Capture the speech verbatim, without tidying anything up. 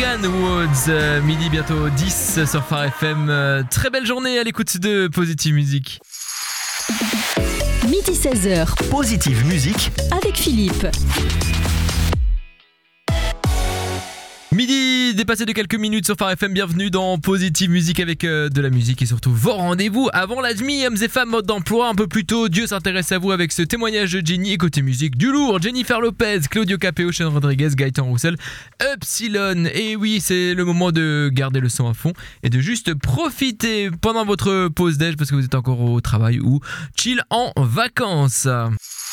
Morgan Woods, euh, midi bientôt dix sur Phare F M. Euh, très belle journée à l'écoute de Positive Music. Midi seize heures. Positive Music avec Philippe. Midi dépassé de quelques minutes sur Phare F M, bienvenue dans Positive Music avec euh, de la musique et surtout vos rendez-vous avant la demi, hommes et femmes, mode d'emploi. Un peu plus tôt, Dieu s'intéresse à vous avec ce témoignage de Jenny et côté musique du lourd. Jennifer Lopez, Claudio Capéo, Sean Rodriguez, Gaëtan Roussel, Upsilon. Et oui, c'est le moment de garder le son à fond et de juste profiter pendant votre pause déj parce que vous êtes encore au travail ou chill en vacances.